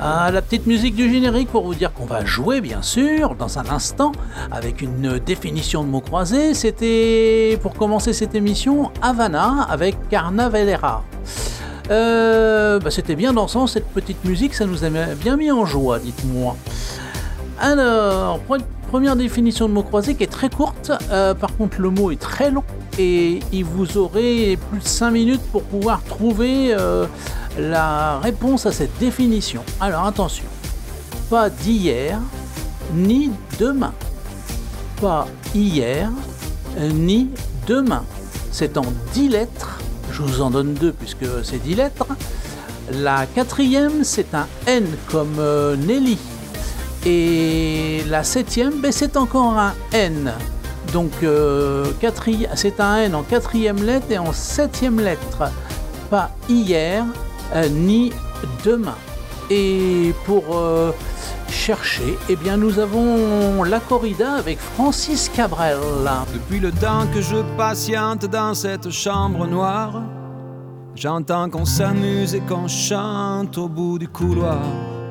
Ah, la petite musique du générique pour vous dire qu'on va jouer, bien sûr, dans un instant, avec une définition de mots croisés. C'était, pour commencer cette émission, Havana avec Carnavalera. C'était bien dansant cette petite musique, ça nous a bien mis en joie, dites-moi. Alors, première définition de mots croisés qui est très courte, par contre le mot est très long et il vous aurez plus de 5 minutes pour pouvoir trouver la réponse à cette définition. Alors attention, pas d'hier ni demain. Pas hier ni demain. C'est en 10 lettres, je vous en donne 2 puisque c'est 10 lettres. La quatrième c'est un N comme Nelly. Et la 7e, c'est encore un N. Donc c'est un N en 4e lettre et en 7e lettre. Pas hier ni demain. Et pour chercher, eh bien nous avons la corrida avec Francis Cabrel. Depuis le temps que je patiente dans cette chambre noire, j'entends qu'on s'amuse et qu'on chante au bout du couloir.